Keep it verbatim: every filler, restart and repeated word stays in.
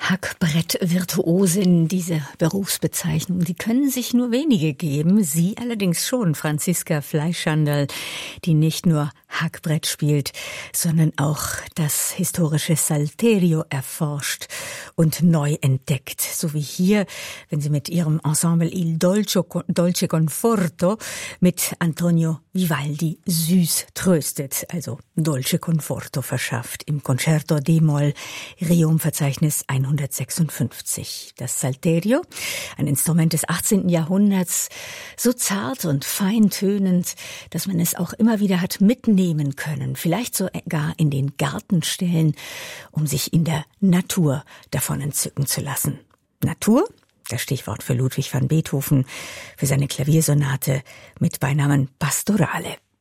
Hackbrett-Virtuosin, diese Berufsbezeichnung, die können sich nur wenige geben. Sie allerdings schon, Franziska Fleischhandel, die nicht nur Hackbrett spielt, sondern auch das historische Salterio erforscht und neu entdeckt. So wie hier, wenn sie mit ihrem Ensemble Il Dolce, Dolce Conforto mit Antonio Vivaldi süß tröstet, also Dolce Conforto verschafft im Concerto D-Moll, Rerum-Verzeichnis hundertsechsundfünfzig. Das Salterio, ein Instrument des achtzehnten Jahrhunderts, so zart und feintönend, dass man es auch immer wieder hat mitnehmen können, vielleicht sogar in den Garten stellen, um sich in der Natur davon entzücken zu lassen. Natur? Das Stichwort für Ludwig van Beethoven, für seine Klaviersonate mit Beinamen Pastorale.